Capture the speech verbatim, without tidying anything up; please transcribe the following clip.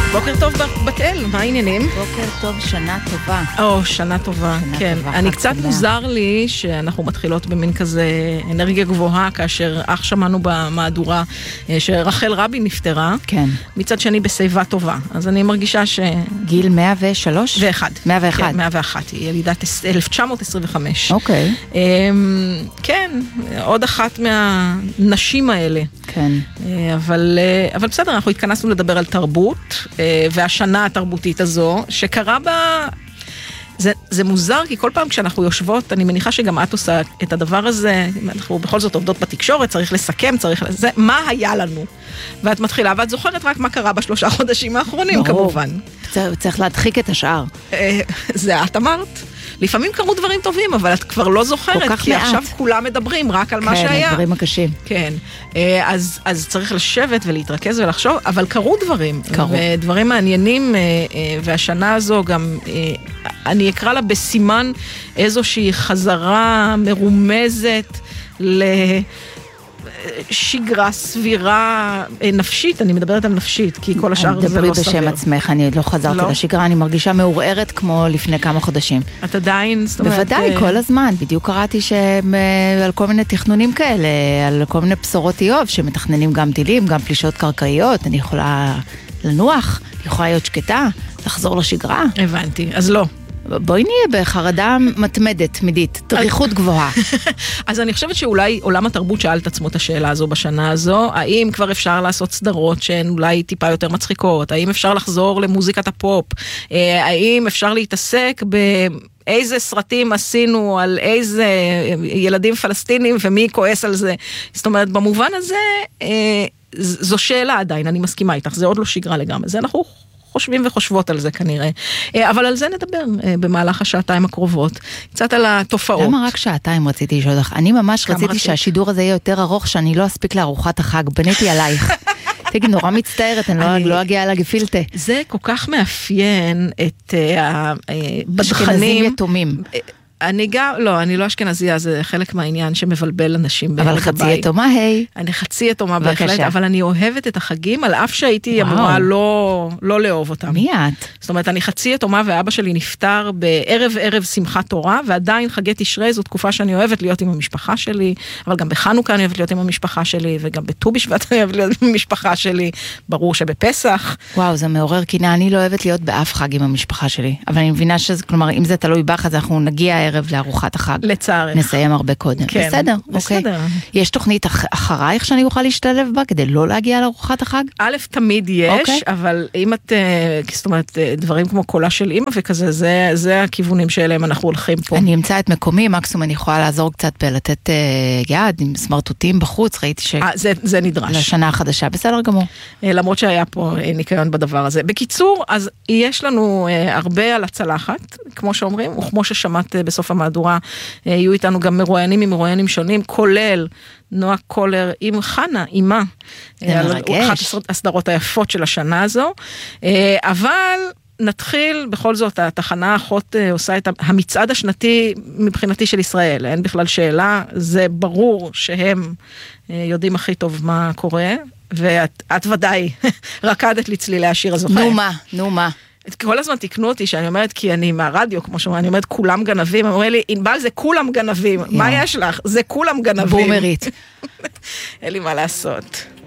בוקר טוב בת אל, מה העניינים? בוקר טוב, שנה טובה. או, שנה טובה, שנה כן. טובה, אני חג קצת שמח. מוזר לי שאנחנו מתחילות במין כזה אנרגיה גבוהה, כאשר אך שמענו במהדורה אה, שרחל רבין נפטרה. כן. מצד שני בשיבה טובה. אז אני מרגישה ש... גיל מאה ושלוש? ואחד. מאה ואחת. כן, מאה ואחת. היא ילידת אלף תשע מאות עשרים וחמש. אוקיי. אמ, כן, עוד אחת מהנשים האלה. כן. אה, אבל, אה, אבל בסדר, אנחנו התכנסנו לדבר על תרבות, אה, והשנה התרבותית הזו, שקרה בה... זה, זה מוזר, כי כל פעם כשאנחנו יושבות, אני מניחה שגם את עושה את הדבר הזה, אנחנו בכל זאת עובדות בתקשורת, צריך לסכם, צריך... זה, מה היה לנו? ואת מתחילה, ואת זוכרת רק מה קרה בשלושה חודשים האחרונים, ברור. כמובן. צריך, צריך להדחיק את השאר. אה, זה את אמרת. לפעמים קרו דברים טובים, אבל את כבר לא זוכרת, כל כך כי מעט. עכשיו כולם מדברים רק על מה כן, שהיה. הדברים הקשים. כן, אה, אז, אז צריך לשבת ולהתרכז ולחשוב, אבל קרו דברים. קרו. ודברים מעניינים, אה, אה, והשנה הזו גם, אה, אני אקרא לה בסימן איזושהי חזרה מרומזת ל... שגרה סבירה נפשית, אני מדברת על נפשית, כי כל השאר זה לא סביר. דברי בשם עצמך, אני עוד לא חזרתי לא? לשגרה, אני מרגישה מעורערת כמו לפני כמה חודשים. את עדיין, זאת אומרת... בוודאי, אה, כל הזמן. בדיוק קראתי שעל כל מיני תכנונים כאלה, על כל מיני בשורות איוב, שמתכננים גם טילים, גם פלישות קרקעיות, אני יכולה לנוח, יכולה להיות שקטה, לחזור לשגרה. הבנתי, אז לא. בואי נהיה בחרדה מתמדת, תמידית, דריכות גבוהה. אז אני חושבת שאולי עולם התרבות שאל את עצמו את השאלה הזו בשנה הזו, האם כבר אפשר לעשות סדרות שהן אולי טיפה יותר מצחיקות, האם אפשר לחזור למוזיקת הפופ, האם אפשר להתעסק באיזה סרטים עשינו על איזה ילדים פלסטינים ומי כועס על זה. זאת אומרת, במובן הזה, זו שאלה עדיין, אני מסכימה איתך, זה עוד לא שגרה לגמרי, זה אנחנו חושבים וחושבות על זה כנראה. אבל על זה נדבר במהלך השעתיים הקרובות. קצת על התופעות. למה רק שעתיים רציתי לשאול לך? אני ממש רציתי שהשידור הזה יהיה יותר ארוך, שאני לא אספיק לארוחת החג. בניתי עלייך. תגיד, נורא מצטערת, אני לא אגיע לה גפילטה. זה כל כך מאפיין את הבדחנים. אשכנזים יתומים. אני גם, לא, אני לא אשכנזייה, זה חלק מהעניין שמבלבל אנשים בבית. אבל חצי יתומה, היי. אני חצי יתומה בהחלט, אבל אני אוהבת את החגים, על אף שהייתי אמורה לא, לא לאהוב אותם. מי את? זאת אומרת, אני חצי יתומה, ואבא שלי נפטר בערב ערב שמחת תורה, ועדיין חגי תשרי, זו תקופה שאני אוהבת להיות עם המשפחה שלי, אבל גם בחנוכה אני אוהבת להיות עם המשפחה שלי, וגם בט"ו בשבט אני אוהבת להיות עם המשפחה שלי, ברור שבפסח. וואו, זה מעורר קינה, אני לא אוהבת להיות באף חג עם המשפחה שלי, אבל אני מבינה שזה, כלומר, אם זה תלוי בך, אז אנחנו נגיע הערב לארוחת החג. לצערך. נסיים הרבה קודם. כן, בסדר, בסדר. אוקיי. יש תוכנית אח, אחרייך שאני אוכל להשתלב בה, כדי לא להגיע לארוחת החג? א', תמיד יש, אוקיי. אבל אם את, זאת אומרת, דברים כמו קולה של אמא וכזה, זה, זה הכיוונים שאליהם אנחנו הולכים פה. אני אמצא את מקומי, מקסימום אני יכולה לעזור קצת בלתת יד עם סמרטוטים בחוץ, ראיתי ש... 아, זה, זה נדרש. לשנה החדשה, בסדר גמור. למרות שהיה פה ניקיון בדבר הזה. בקיצור, אז יש לנו הרבה על הצלחת, כמו שאומרים, וכמו ששמעת בסוף המהדורה, יהיו איתנו גם מרואיינים עם מרואיינים שונים, כולל נועה קולר עם חנה, אימה. זה מרגש. אחת הסדרות היפות של השנה הזו. אבל נתחיל, בכל זאת, התחנה האחות עושה את המצעד השנתי מבחינתי של ישראל. אין בכלל שאלה, זה ברור שהם יודעים הכי טוב מה קורה, ואת את ודאי רקדת לצלילי השיר הזוכה. נו מה, נו מה. כל הזמן תקנו אותי שאני אומרת, כי אני מהרדיו, כמו שאומרת, אני אומרת, כולם גנבים, הם אומרים לי, אינבל זה כולם גנבים, מה יש לך? זה כולם גנבים. בומרית. אין לי מה לעשות.